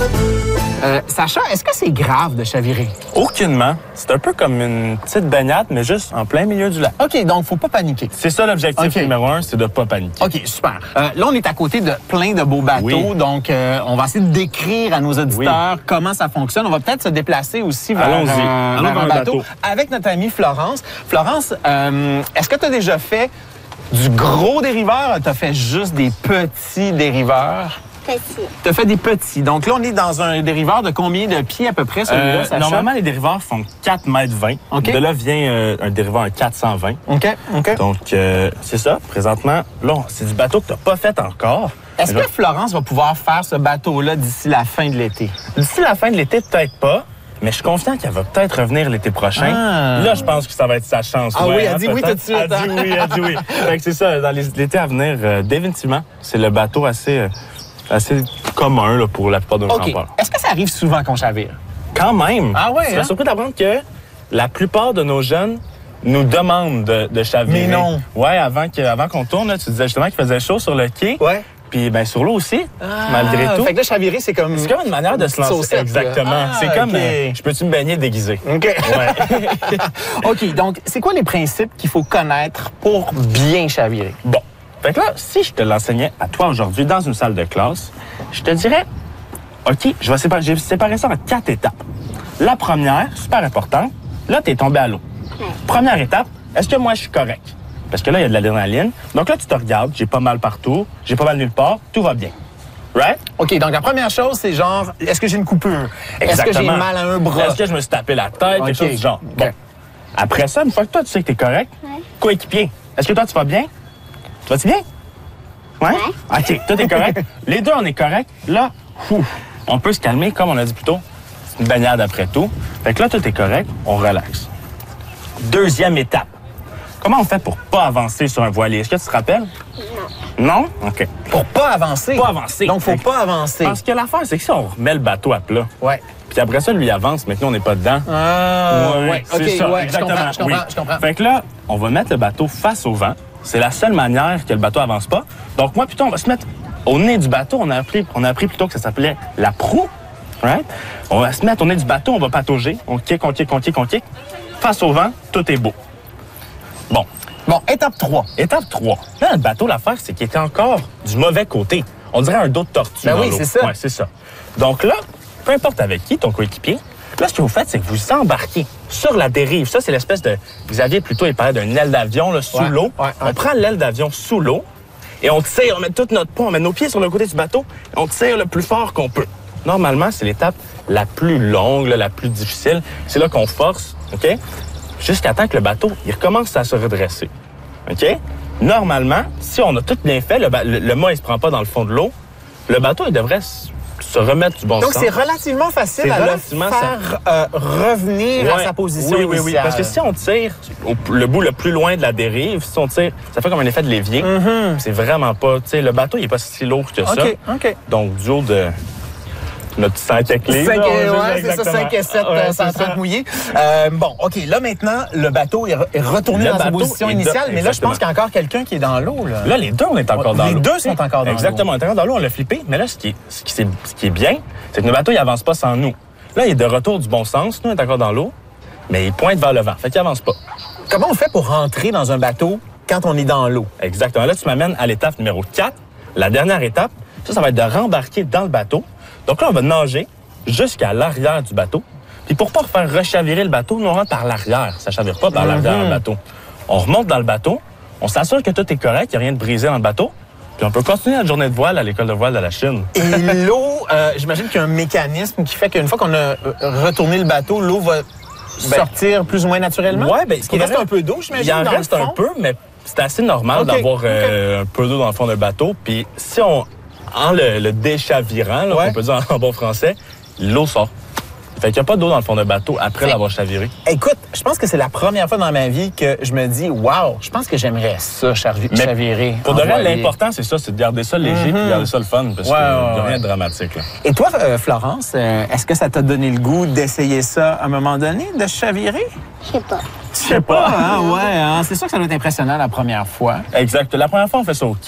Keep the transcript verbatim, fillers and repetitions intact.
Euh, Sacha, est-ce que c'est grave de chavirer? Aucunement. C'est un peu comme une petite baignade, mais juste en plein milieu du lac. OK, donc faut pas paniquer. C'est ça l'objectif Okay. numéro un, c'est de pas paniquer. OK, super. Euh, là, on est à côté de plein de beaux bateaux, Oui. donc euh, on va essayer de décrire à nos auditeurs Oui. comment ça fonctionne. On va peut-être se déplacer aussi vers, Allons-y. euh, Allons vers vers un le bateau, bateau. avec notre amie Florence. Florence, euh, est-ce que tu as déjà fait du gros dériveur ou tu as fait juste des petits dériveurs? Petit. Tu as fait des petits. Donc là, on est dans un dériveur de combien de pieds à peu près, celui-là, Euh, Sacha? normalement, les dériveurs font quatre mètres vingt. OK. De là vient euh, un dériveur en quatre cent vingt. OK, OK. Donc, euh, c'est ça. Présentement, là, c'est du bateau que tu n'as pas fait encore. Est-ce Mais que Florence va pouvoir faire ce bateau-là d'ici la fin de l'été? D'ici la fin de l'été, peut-être pas. Mais je suis confiant qu'elle va peut-être revenir l'été prochain. Ah. Là, je pense que ça va être sa chance. Ah Ouais, oui, elle hein, dit oui peut-être. tout de suite, Elle hein. dit oui, elle dit oui. Fait que c'est ça, dans les- l'été à venir, euh, définitivement, c'est le bateau assez, euh, assez commun là, pour la plupart de nos OK. campeurs. Est-ce que ça arrive souvent qu'on chavire? Quand même. Ah ouais, Je serais hein? surpris d'apprendre que la plupart de nos jeunes nous demandent de, de chavirer. Mais non. Ouais, avant que- avant qu'on tourne, là, tu disais justement qu'il faisait chaud sur le quai. Ouais. Puis ben sur l'eau aussi, malgré tout. Fait que là, chavirer, c'est comme... C'est comme une manière de se petite lancer. saucette, là. Exactement. Ah, c'est comme, OK. euh, je peux-tu me baigner déguisé? OK. Ouais. OK, donc, c'est quoi les principes qu'il faut connaître pour bien chavirer? Bon. Fait que là, si je te l'enseignais à toi aujourd'hui dans une salle de classe, je te dirais, OK, je vais séparer, j'ai séparé ça en quatre étapes. La première, super importante, là, tu es tombé à l'eau. Première étape, est-ce que moi, je suis correct? Parce que là, il y a de l'adrénaline. Donc là, tu te regardes, j'ai pas mal partout, j'ai pas mal nulle part, tout va bien. Right? OK, donc la première chose, c'est genre, est-ce que j'ai une coupure? Est-ce que j'ai Exactement. mal à un bras? Est-ce que je me suis tapé la tête? OK. Quelque chose du genre. Bon. OK. Après ça, une fois que toi, tu sais que t'es correct, coéquipier, est-ce que toi, tu vas bien? Tu vas-tu bien? Ouais? OK, toi, t'es correct. Les deux, on est correct. Là, ouf, on peut se calmer, comme on a dit plus tôt. C'est une baignade après tout. Fait que là, tout est correct, on relaxe. Deuxième étape. Comment on fait pour pas avancer sur un voilier? Est-ce que tu te rappelles? Non. Non? OK. Pour pas avancer. Pas avancer. Donc, faut pas avancer. Parce que l'affaire, c'est que si on remet le bateau à plat, Ouais. puis après ça, lui avance, mais que nous, on n'est pas dedans. Ah, Ouais, ouais. c'est OK, ça, ouais, je exactement. comprends, je comprends, oui. je comprends. Fait que là, on va mettre le bateau face au vent. C'est la seule manière que le bateau avance pas. Donc moi, plutôt, on va se mettre au nez du bateau. On a appris, on a appris plutôt que ça s'appelait la proue. Right? On va se mettre au nez du bateau, on va patauger. On kick, on kick, on kick, on kick. Face au vent, tout est beau. Bon. Bon, étape trois. Étape trois. Là, le bateau, l'affaire, c'est qu'il était encore du mauvais côté. On dirait un dos de tortue. Ben dans oui, l'eau. c'est ça. Ouais, c'est ça. Donc là, peu importe avec qui, ton coéquipier, là, ce que vous faites, c'est que vous embarquez sur la dérive. Ça, c'est l'espèce de... Xavier, plutôt, il parlait d'une aile d'avion là, sous Ouais, l'eau. ouais, ouais. On prend l'aile d'avion sous l'eau et on tire, on met tout notre poids, on met nos pieds sur le côté du bateau et on tire le plus fort qu'on peut. Normalement, c'est l'étape la plus longue, là, la plus difficile. C'est là qu'on force, OK? Jusqu'à temps que le bateau, il recommence à se redresser. OK? Normalement, si on a tout bien fait, le, ba- le, le mât, il se prend pas dans le fond de l'eau, le bateau, il devrait s- se remettre du bon Donc, sens. c'est relativement facile C'est à le relativement faire euh, revenir à Ouais. sa position oui, oui, oui. initiale. Parce que si on tire au- le bout le plus loin de la dérive, si on tire, ça fait comme un effet de levier. C'est vraiment pas... Tu sais, le bateau, il est pas si lourd que ça. OK, OK. Donc, du haut de notre cinq à clé. cinq là, on et, va ouais, dire c'est ça, exactement. cinq et sept, Ouais, euh, c'est cent trente ça. mouillés. Euh, bon, OK, là, maintenant, le bateau est re- est retourné Le dans sa bateau position est de- initiale, mais là, je exactement. pense qu'il y a encore quelqu'un qui est dans l'eau, là. Là, les deux, on est encore Ouais, dans les l'eau. deux sont encore dans l'eau. Exactement, on est encore dans l'eau, on l'a flippé. Mais là, ce qui est, ce qui, c'est- ce qui est bien, c'est que le bateau, il avance pas sans nous. Là, il est de retour du bon sens. Nous, on est encore dans l'eau, mais il pointe vers le vent. Fait qu'il avance pas. Comment on fait pour rentrer dans un bateau quand on est dans l'eau? Exactement. Là, tu m'amènes à l'étape numéro quatre. La dernière étape, ça, ça va être de rembarquer dans le bateau. Donc là, on va nager jusqu'à l'arrière du bateau. Puis pour pas faire rechavirer le bateau, nous, on rentre par l'arrière. Ça chavire pas par l'arrière du bateau. On remonte dans le bateau. On s'assure que tout est correct, qu'il n'y a rien de brisé dans le bateau. Puis on peut continuer notre journée de voile à l'école de voile de la Chine. Et l'eau, euh, j'imagine qu'il y a un mécanisme qui fait qu'une fois qu'on a euh, retourné le bateau, l'eau va sortir plus ou moins naturellement? Ouais, ben, Parce qu'il reste un peu d'eau, j'imagine, Il en dans le reste un fond? peu, mais c'est assez normal OK, d'avoir euh, OK. un peu d'eau dans le fond d'un bateau. Puis si on, en le, le déchavirant, là, Ouais. on peut dire en bon français, l'eau sort. Fait qu'il n'y a pas d'eau dans le fond d'un bateau après Fait- l'avoir chaviré. Écoute, je pense que c'est la première fois dans ma vie que je me dis, wow, je pense que j'aimerais ça, chavi- Mais chavirer. Pour en de vrai, voilier. l'important, c'est ça, c'est de garder ça léger et de garder ça le fun, parce Ouais, qu'il n'y ouais, a rien ouais. de dramatique. Là. Et toi, euh, Florence, euh, est-ce que ça t'a donné le goût d'essayer ça à un moment donné, de chavirer? Je sais pas. Je sais pas, hein, ouais, hein. C'est sûr que ça doit être impressionnant la première fois. Exact. La première fois, on fait ça au